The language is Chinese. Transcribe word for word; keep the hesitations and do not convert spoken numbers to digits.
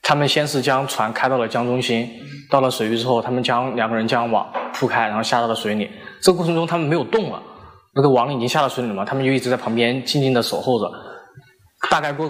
他们先是将船开到了江中心，到了水域之后，他们将两个人将网铺开，然后下到了水里。这个过程中他们没有动了，那个网已经下到水里了嘛，他们就一直在旁边静静的守候着。大概过